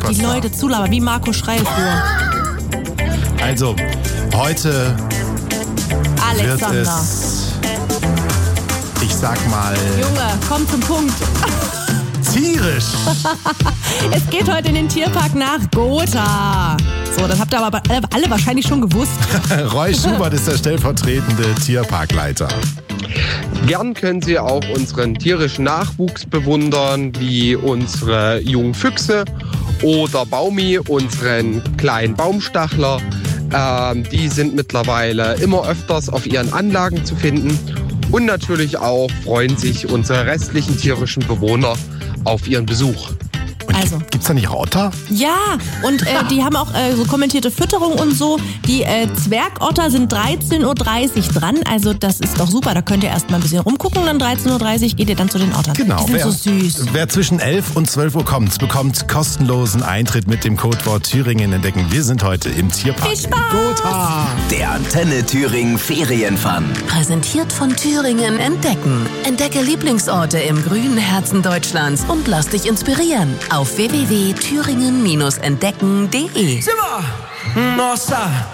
Die Leute zulabern, wie Marco Schreil früher. Also, heute Alexander. wird es, ich sag mal, Junge, komm zum Punkt. tierisch. Es geht heute in den Tierpark nach Gotha. So, das habt ihr aber alle wahrscheinlich schon gewusst. Roy Schubert ist der stellvertretende Tierparkleiter. Gern können Sie auch unseren tierischen Nachwuchs bewundern, wie unsere jungen Füchse oder Baumi, unseren kleinen Baumstachler. Die sind mittlerweile immer öfters auf ihren Anlagen zu finden. Und natürlich auch freuen sich unsere restlichen tierischen Bewohner auf ihren Besuch. Also. Gibt's da nicht Otter? Ja, und die haben auch so kommentierte Fütterung und so. Die Zwergotter sind 13.30 Uhr dran. Also das ist doch super. Da könnt ihr erst mal ein bisschen rumgucken. Und dann 13.30 Uhr geht ihr dann zu den Ottern. Genau. Die sind so süß. Wer zwischen 11 und 12 Uhr kommt, bekommt kostenlosen Eintritt mit dem Codewort Thüringen entdecken. Wir sind heute im Tierpark Viel Spaß! Gotha. Der Antenne Thüringen Ferienfun. Präsentiert von Thüringen Entdecken. Entdecke Lieblingsorte im grünen Herzen Deutschlands und lass dich inspirieren. Auf www.thüringen-entdecken.de. Nossa,